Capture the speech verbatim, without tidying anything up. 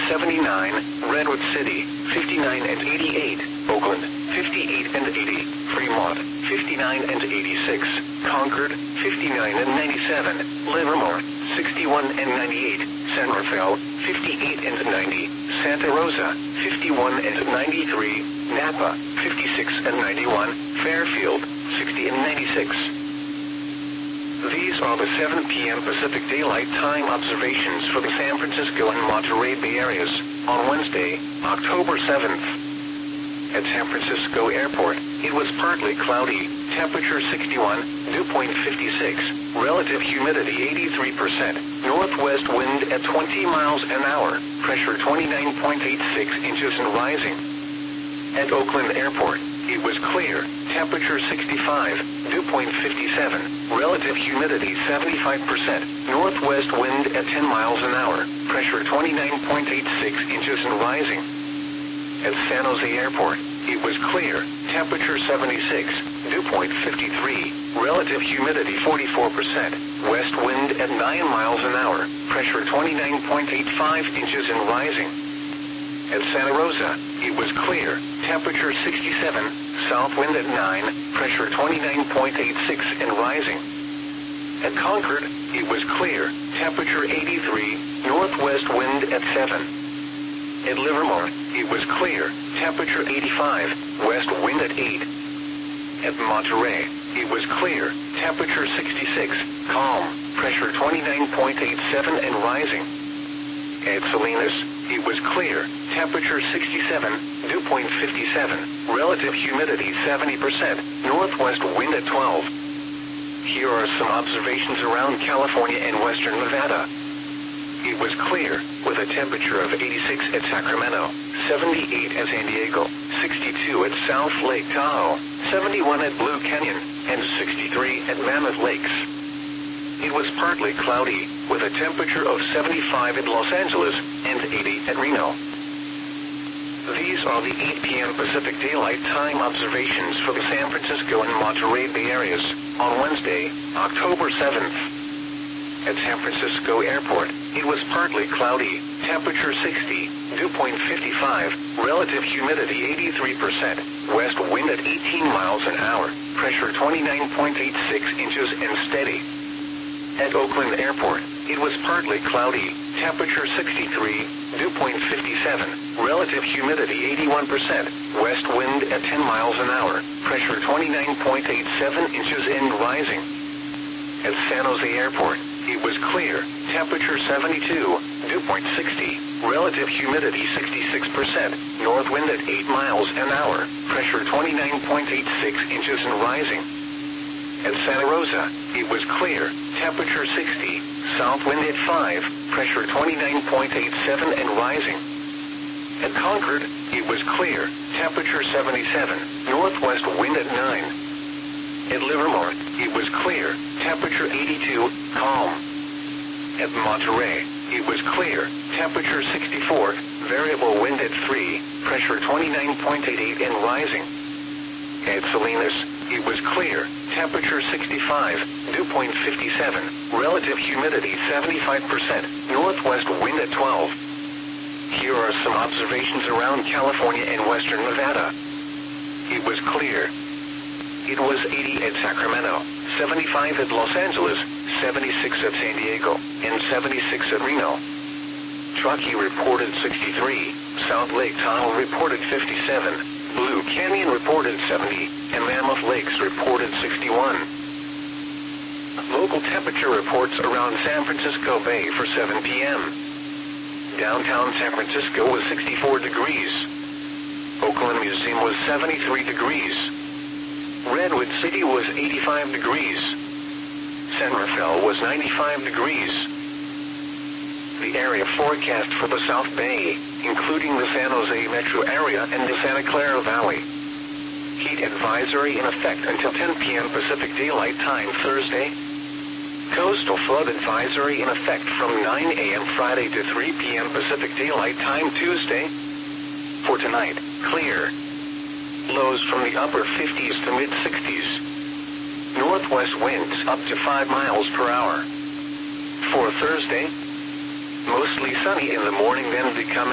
seventy-nine, Redwood City, fifty-nine and eighty-eight, Oakland, fifty-eight and eighty, Fremont, fifty-nine and eighty-six, Concord, fifty-nine and ninety-seven, Livermore, sixty-one and ninety-eight, San Rafael, fifty-eight and ninety, Santa Rosa, fifty-one and ninety-three, Napa, fifty-six and ninety-one, Fairfield, sixty and ninety-six. These are the seven p m Pacific Daylight Time observations for the San Francisco and Monterey Bay areas on Wednesday, October seventh. At San Francisco Airport, it was partly cloudy, temperature sixty-one, dew point fifty-six, relative humidity eighty-three percent, northwest wind at twenty miles an hour, pressure twenty-nine point eight six inches and rising. At Oakland Airport, it was clear, temperature sixty-five, dew point fifty-seven, relative humidity seventy-five percent, northwest wind at ten miles an hour, pressure twenty-nine point eight six inches and rising. At San Jose Airport, it was clear, temperature seventy-six, dew point fifty-three, relative humidity forty-four percent, west wind at nine miles an hour, pressure twenty-nine point eight five inches and rising. At Santa Rosa, it was clear, temperature sixty-seven, south wind at nine, pressure twenty-nine point eight six and rising. At Concord, it was clear, temperature eighty-three, northwest wind at seven. At Livermore, it was clear, temperature eighty-five, west wind at eight. At Monterey, it was clear, temperature sixty-six, calm, pressure twenty-nine point eight seven and rising. At Salinas, it was clear, temperature sixty-seven, dew point fifty-seven, relative humidity seventy percent, northwest wind at twelve. Here are some observations around California and western Nevada. It was clear, with a temperature of eighty-six at Sacramento, seventy-eight at San Diego, sixty-two at South Lake Tahoe, seventy-one at Blue Canyon, and sixty-three at Mammoth Lakes. It was partly cloudy, with a temperature of seventy-five at Los Angeles and eighty at Reno. These are the eight p m Pacific Daylight Time observations for the San Francisco and Monterey Bay areas on Wednesday, October seventh. At San Francisco Airport, it was partly cloudy, temperature sixty, dew point fifty-five, relative humidity eighty-three percent, west wind at eighteen miles an hour, pressure twenty-nine point eight six inches and steady. At Oakland Airport, it was partly cloudy, temperature sixty-three, dew point fifty-seven, relative humidity eighty-one percent, west wind at ten miles an hour, pressure twenty-nine point eight seven inches and rising. At San Jose Airport, it was clear, temperature seventy-two, dew point sixty, relative humidity sixty-six percent, north wind at eight miles an hour, pressure twenty-nine point eight six inches and rising. At Santa Rosa, it was clear, temperature sixty, south wind at five, pressure twenty-nine point eight seven and rising. At Concord, it was clear, temperature seventy-seven, northwest wind at nine. At Livermore, it was clear, temperature eighty-two, calm. At Monterey, it was clear, temperature sixty-four, variable wind at three, pressure twenty-nine point eight eight and rising. At Salinas, it was clear, temperature sixty-five, dew point fifty-seven, relative humidity seventy-five percent, northwest wind at twelve. Here are some observations around California and western Nevada. It was clear. It was eighty at Sacramento, seventy-five at Los Angeles, seventy-six at San Diego, and seventy-six at Reno. Truckee reported sixty-three, South Lake Tahoe reported fifty-seven, Blue Canyon reported seventy, and Mammoth Lakes reported sixty-one. Local temperature reports around San Francisco Bay for seven p m Downtown San Francisco was sixty-four degrees. Oakland Museum was seventy-three degrees. Redwood City was eighty-five degrees. San Rafael was ninety-five degrees. The area forecast for the South Bay, including the San Jose metro area and the Santa Clara Valley. Heat advisory in effect until ten p m Pacific Daylight Time Thursday. Coastal flood advisory in effect from nine a m Friday to three p m Pacific Daylight Time Tuesday. For tonight, clear. Lows from the upper fifties to mid sixties. Northwest winds up to five miles per hour. For Thursday, mostly sunny in the morning, then becoming